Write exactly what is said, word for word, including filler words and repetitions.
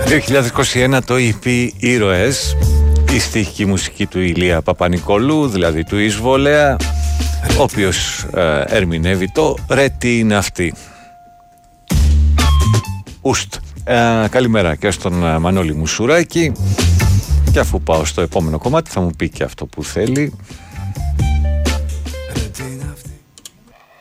δύο χιλιάδες είκοσι ένα το ι πι Ήρωες, η στίχη μουσική του Ηλία Παπα-Νικολού, δηλαδή του Εισβολέα, ο οποίος ε, ερμηνεύει το «Ρε τι είναι αυτή». Ουστ. Ε, καλημέρα και στον ε, Μανώλη Μουσουράκη, και αφού πάω στο επόμενο κομμάτι θα μου πει και αυτό που θέλει.